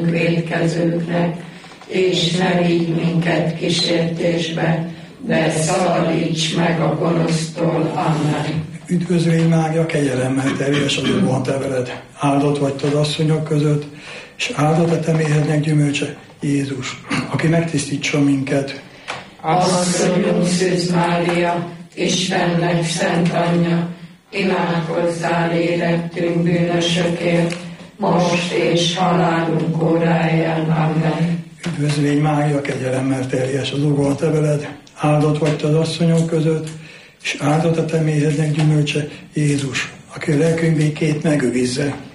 vétkezőknek, és ne vigy minket kísértésbe, de szabadíts meg a gonosztól. Amen. Üdvözlégy Mária, kegyelemmel teljes az Úr van te veled. Áldott vagy te az asszonyok között, és áldott a te méhednek gyümölcse, Jézus, aki megtisztítsa minket. Asszonyunk Szűz Mária, Istennek szent anyja, imádkozzál érettünk bűnösökért, most és halálunk óráján. Amen. Üdvözlégy Mária, kegyelemmel teljes az Úr van te veled. Áldott vagy te az asszonyok között, és áldott a te méhednek gyümölcse, Jézus, aki a lelkünk békét megőrizze.